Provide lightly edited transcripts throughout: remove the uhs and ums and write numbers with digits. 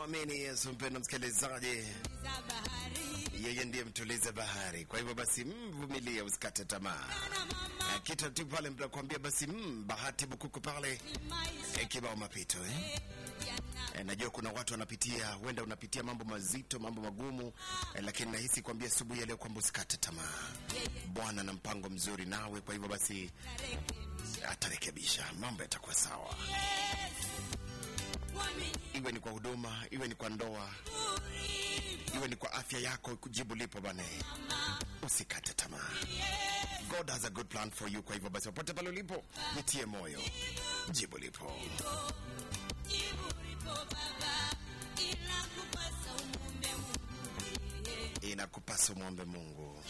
Mwamini Yesu, mpendwa msikilizaji, yeye ndiye mtuliza bahari. Kwa hivyo basi mvumilie, usikate tamaa. Kitu tu pale mtakwambia basi bahati bukuku pale kibao mapito najua kuna watu wanapitia, huenda unapitia mambo mazito, mambo magumu, lakini nahisi kuambia asubuhi ya leo kwamba usikate tamaa. Bwana na mpango mzuri nawe, kwa hivyo basi atarekebisha, mambo yatakuwa sawa. Iwe ni kwa huduma, iwe ni kwa ndoa, iwe ni kwa afya yako, kujibu lipo bwana. Usikate tamaa. God has a good plan for you. Kwa hivyo basi popote pale ulipo, nitie moyo. Jibu lipo. Inakupasa muombe Mungu.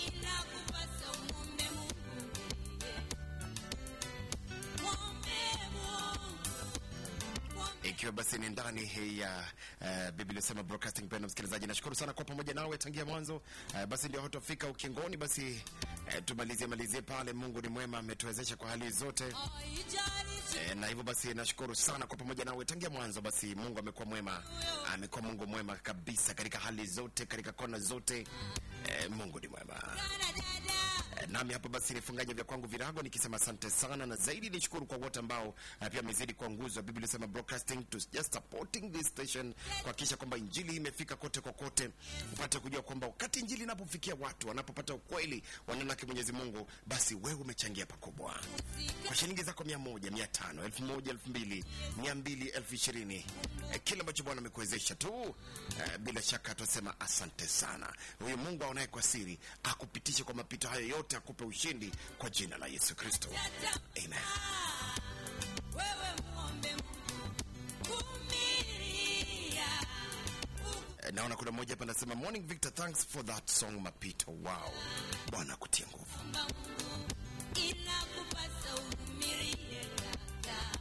Ikiwa basi ni ndani hii ya Biblia Inasema Broadcasting. Pendo msikilizaji, nashukuru sana kwa pamoja nawe tangia mwanzo. Basi ndio hotofika ukingoni. Basi tumalizie pale. Mungu ni mwema, ametuwezesha kwa hali zote. Na hivyo basi nashukuru sana kwa pamoja nawe tangia mwanzo. Basi Mungu amekuwa mwema, amekuwa Mungu mwema kabisa katika hali zote, katika kona zote. Mungu ni mwema. Nami hapa basi nifungaje vya kwangu virago nikisema asante sana, na zaidi nishukuru kwa wote ambao pia mezidi kwa nguzo ya Biblia Inasema Broadcasting to just supporting this station, kuhakikisha kwamba injili imefika kote kokote. Upate kujua kwamba wakati injili inapofikia watu, wanapopata ukweli wa neno la Mwenyezi Mungu, basi wewe umechangia pakubwa. Kwa shilingi zako 100, 500, 1000, 2000, 200, 20, kila ambacho Bwana amekuwezesha tu, bila shaka tutasema asante sana. Huyo Mungu aonaye kwa siri akupitishe kwa mapito hayo yote, akupe ushindi kwa jina la Yesu Kristo. Amen. Naona kuna mmoja hapa anasema morning Victor, thanks for that song mapito. Wow, Bwana kutie nguvu. Inakupasa uvumilie dada,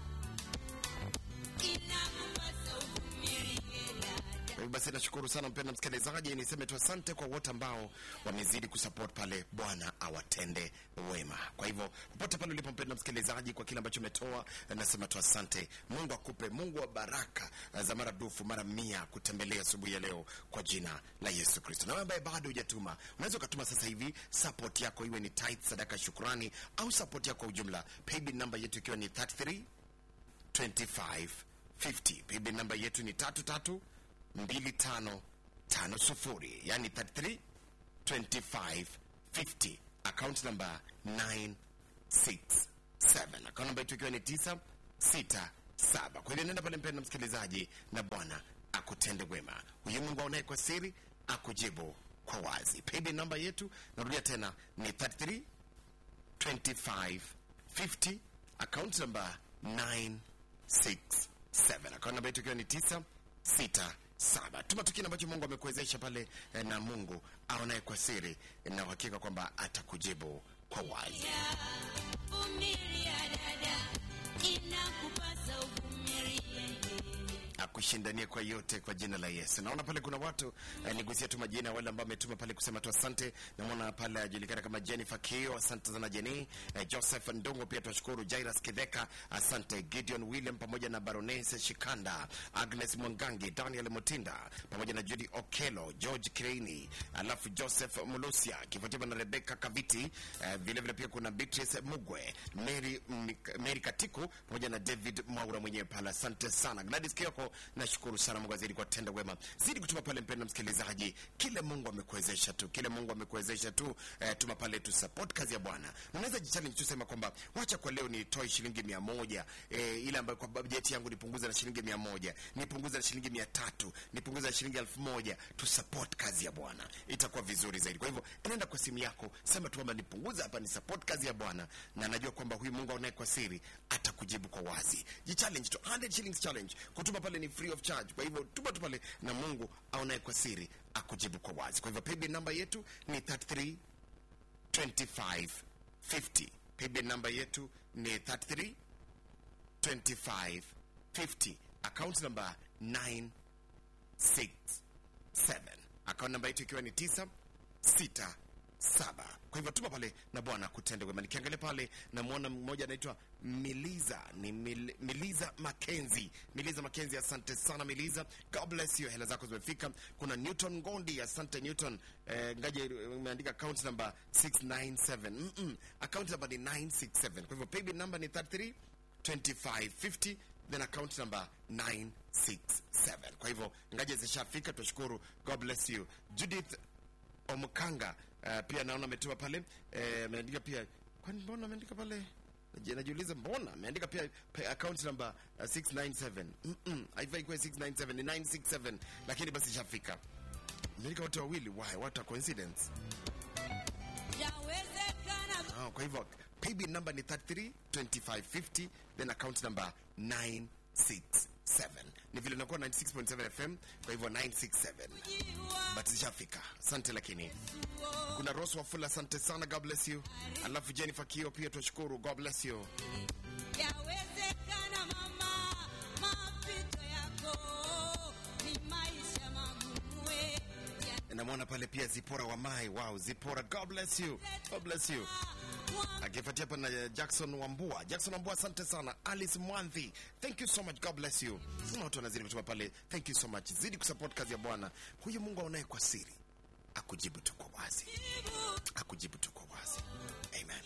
inakupasa uvumilie dada. Basi nashukuru sana mpendwa msikilizaji, niseme tu asante kwa wote ambao wamezidi kusupport pale. Bwana awatende wema. Kwa hivyo popote pale ulipo mpendwa msikilizaji, kwa kile ambacho umetoa, nasema tu asante. Mungu akupe, Mungu wa baraka za maradufu mara 100 kutembelea asubuhi ya leo kwa jina la Yesu Kristo. Na wewe ambaye bado hujatuma, unaweza kutuma sasa hivi support yako, iwe ni tithe, sadaka, shukrani au support yako kwa ujumla. Paybill number yetu ikiwa ni 332550. Paybill number yetu ni 332550, yani 332550. Account number 967. Account number yetu ikiwa ni 967. Kwa hiyo nenda pale mpendwa msikilizaji, na Bwana akutende wema. Huyu Mungu aonaye kwa siri akujibu kwa wazi. Paybill number yetu, narudia tena, ni 332550. Account number 967. Account number yetu ikiwa ni 967. Tuma tukio ambacho Mungu amekuwezesha pale, na Mungu aonaye kwa siri, na uhakika kwamba atakujibu kwa wazi. Akushindanie kwa yote kwa jina la Yesu. Naona pale kuna watu nigusia tu majina wale ambao wametuma pale kusema tu asante. Naona pale ajulikana kama Jennifer Kio, asante sana Jenny. Joseph Ndongo pia tunashukuru. Jairus Kideka, asante. Gideon William pamoja na Baroness Shikanda, Agnes Mwangangi, Daniel Mutinda pamoja na Judy Okelo, George Kreini, alafu Joseph Mulusia, kifuatiwa na Rebecca Kaviti, vile vile pia kuna Beatrice Mugwe, Mary Katiku pamoja na David Mwaura mwenyewe pale. Asante sana. Gladys Kioko, nashukuru sana. Mungu azidi kwa tenda wema. Zidi kutuma pale mpendwa msikilizaji. Kile Mungu amekuwezesha tu, kile Mungu amekuwezesha tu, tuma pale tu support kazi ya Bwana. Unaweza jichallenge tu, sema kwamba wacha kwa leo nitoe shilingi 100, ile ambayo kwa budget yangu nipunguza na shilingi 100, nipunguza na shilingi 300, nipunguza na shilingi 1000, tu support kazi ya Bwana. Itakuwa vizuri zaidi. Kwa hivyo nenda kwa simu yako, sema tu kwamba nipunguza hapa, ni support kazi ya Bwana, na najua kwamba huyu Mungu aonaye kwa siri atakujibu kwa wazi. Jichallenge tu, 100 shillings challenge. Kutuma pale ni free of charge. Kwa hivyo tuma tu pale, na Mungu aonaye kwa siri akujibu kwa wazi. Kwa hivyo paybill number yetu ni 332550. Paybill number yetu ni 332550. Account number 967. Account number yetu ikiwa ni 967. Kwa hivyo tuma pale na Bwana kutende wema. Nikiangalia pale na muona mmoja anaitwa Miliza, ni Miliza Mackenzie. Miliza Mackenzie, asante sana Miliza. God bless you. Hela zako zimefika. Kuna Newton Ngondi, asante Newton. Ngaje umeandika account number 697. Account number ni 967. Kwa hivyo paybill number ni 332550, then account number 967. Kwa hivyo ngaje zishafika, tushukuru. God bless you. Judith Omkanga pia naona ametuma pale, ameandika pia, kwani mbona ameandika pale? Najiuliza mbona ameandika pia account number 697. Haifai kwa 697, ni 967, lakini basi shafika. Ameandika watu wawili, why? What a coincidence. Kwa hivyo paybill number ni 332550, then account number 967. Ni vile unakuwa 96.7 FM, kwa hivyo 967. But zishafika. Asante. Lakini kuna Rose Wafula, asante sana, God bless you. Alafu Jennifer Kio pia tushukuru, God bless you. Yawezekana mama, mapito yako ni maisha magumu. Namwona pale pia Zipora wa Mai. Wow, Zipora, God bless you. God bless you. Akifuatia hapa na Jackson Wambua. Jackson Wambua, asante sana. Alice Mwanthi, thank you so much, God bless you. Sina watu wanazidi kutuma pale, thank you so much. Zidi kusupport kazi ya Bwana. Huyu Mungu aonaye kwa siri akujibu tu kwa wazi. Akujibu tu kwa wazi. Amen.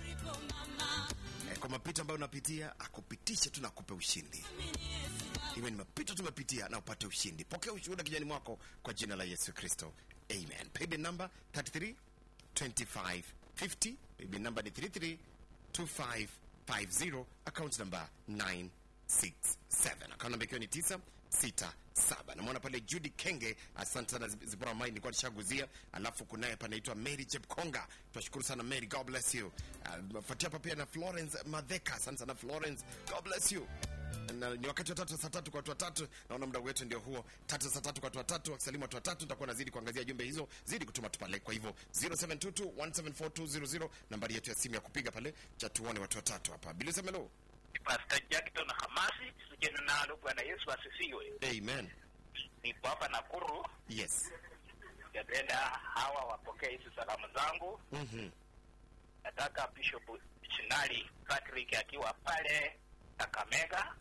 Kwa mapito ambayo unapitia, akupitishe tu na akupe ushindi. Iwe ni mapito tumepitia na upate ushindi. Pokea ushuhuda kijani mwako kwa jina la Yesu Kristo. Amen. Paybill number 332550. Paybill number ni 332550. Account number 967. Account number ikiwa ni 967. Namwona pale Judy Kenge, asante sana Zipora Mai, nilikuwa nishaguzia. Alafu kunaye panaitwa Mary Chepkonga. Tunashukuru sana Mary, God bless you. Fuatia hapa pia na Florence Madheka, asante sana Florence, God bless you. Na ni wakati wa 3 saa 3 kwa watu watatu. Naona muda wetu ndio huo. 3 saa 3 kwa watu watatu, wakisalimu watu watatu, nitakuwa nazidi kuangazia jumbe hizo, zidi kutuma tupale. Kwa hivyo 0722174200 nambari yetu ya simu ya kupiga pale, cha tuone watu watatu hapa. Bila semelo. Pastor Jackson Hamasi, sijana nalo Bwana Yesu asifiwe. Amen. Ni hapa Nakuru. Yes. Napenda hawa wapokee hizo salamu zangu. Nataka Bishop Chinali Patrick akiwa pale Kakamega.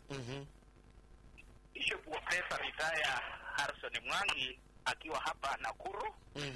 Bishop wa Pesa Ritaya Harrison Mwangi akiwa hapa Nakuru.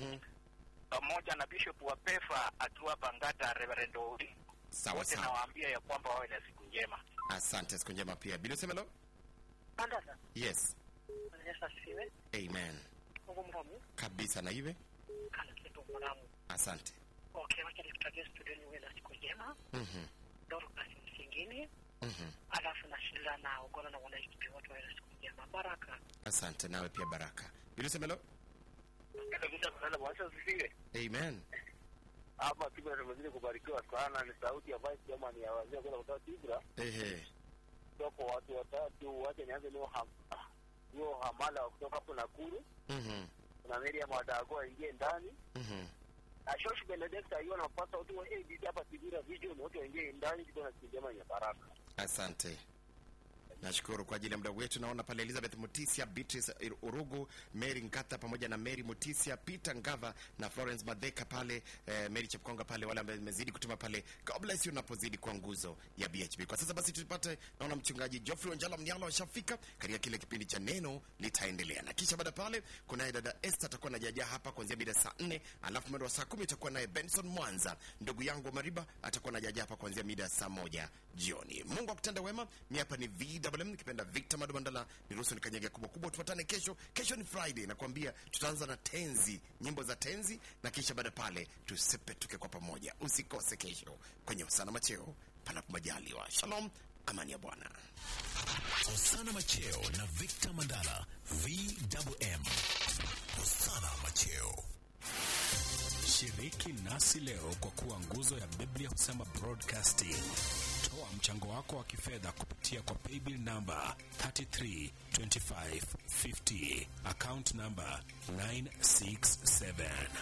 Pamoja na Bishop wa Pefa akiwa Bangata Reverend Odi. Sawa sawa. Nawaambia ya kwamba wawe na siku njema. Asante, siku njema pia. Bila semelo? Andana. Yes. Yesu asifiwe. Amen. Mungu mramu. Kabisa, na iwe? Kana kitu mramu. Asante. Okay, wacha nikutakie studioni wewe na siku njema. Doro kasi msingini. Alafu na shila na ugona na wanaikipi watu wa siku njema. Baraka. Asante, nawe pia baraka. Bila semelo? Kabisa sana Bwana asifiwe. Amen. Hapa Tibra tumezidi kubarikiwa sana, ni sauti ya Vice Chairman ya wazee kutoka Tibra. Tuko watu watatu, wacha nianze leo hamala kutoka hapo Nakuru. Na Miriam Wadago aingie ndani. Na Josh Benedict aiona napata watu wa ABD hapa Tibra video, watu waingie ndani kwa kijama ya baraka. Asante. Nashukuru kwa ajili ya muda wetu. Naona pale Elizabeth Mutisia, Beatrice Urugu, Mary Ngata pamoja na Mary Mutisia, Peter Ngava na Florence Madheka pale, Mary Chepkonga pale, wale ambao wamezidi kutuma pale. God bless you unapozidi kwa nguzo ya BHB. Kwa sasa basi tupate, naona mchungaji Geoffrey Wanjala Mnyalo ashafika katika kile kipindi cha neno litaendelea. Na kisha baada pale kuna dada Esther atakuwa anajaja hapa kuanzia mida saa 4, alafu mwendo wa saa 10 itakuwa naye Benson Mwanza. Ndugu yangu Mariba atakuwa anajaja hapa kuanzia mida saa 1 jioni. Mungu akutenda wema. Mimi hapa ni VWM nikipenda Victor Madubandala. Niruhusu nikanyage kubwa. Tupatane kesho. Kesho ni Friday, nakwambia tutaanza na tenzi, nyimbo za tenzi, na kisha baada pale tusepetuke kwa pamoja. Usikose kesho kwenye Usana Macheo panapo majaliwa. Shalom, amani ya Bwana. Usana Macheo na Victor Mandala, VWM. Usana Macheo. Shiriki nasi leo kwa kuwa nguzo ya Biblia Husema Broadcasting. Toa mchango wako wa kifedha kupitia kwa paybill number 332550, account number 967.